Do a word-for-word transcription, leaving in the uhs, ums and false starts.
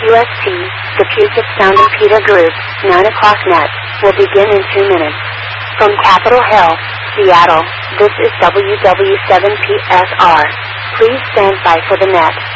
U S T, the Puget Sound and Peta Group, nine o'clock net, will begin in two minutes. From Capitol Hill, Seattle, this is W W seven P S R. Please stand by for the net.